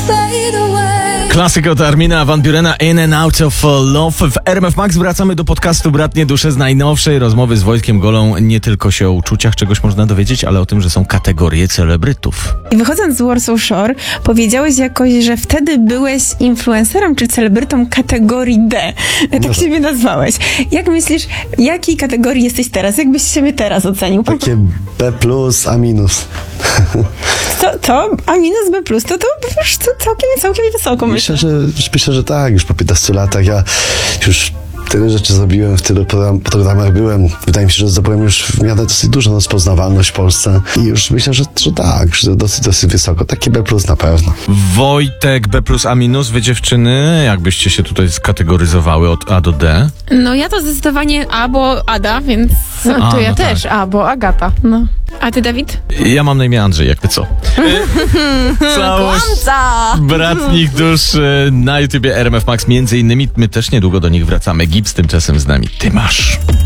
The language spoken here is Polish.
Klasyka od Armina Van Burena, In and Out of Love. W RMF Max wracamy do podcastu Bratnie Dusze z najnowszej rozmowy z Wojtkiem Golą. Nie tylko się o uczuciach czegoś można dowiedzieć, ale o tym, że są kategorie celebrytów. I wychodząc z Warsaw Shore, powiedziałeś jakoś, że wtedy byłeś influencerem czy celebrytą kategorii D. Tak siebie nazwałeś. Jak myślisz, jakiej kategorii jesteś teraz? Jak byś siebie teraz ocenił? Takie B+, A-. To A minus B+, to już całkiem wysoko, myślę. Myślę, że tak, już po 15 latach ja już tyle rzeczy zrobiłem, w tylu programach byłem. Wydaje mi się, że zdobyłem już w miarę dosyć dużą rozpoznawalność w Polsce i już myślę, że tak, że dosyć wysoko. Takie B+ na pewno. Wojtek, B+, A-, wy dziewczyny, jakbyście się tutaj skategoryzowały od A do D? No ja to zdecydowanie A, bo Ada, więc to ja też, A, bo Agata. no. A ty, Dawid? Ja mam na imię Andrzej, jakby co. Całość Bratnich Dusz na YouTubie RMF Max między innymi. My też niedługo do nich wracamy. Gibbs tymczasem z nami. Ty masz.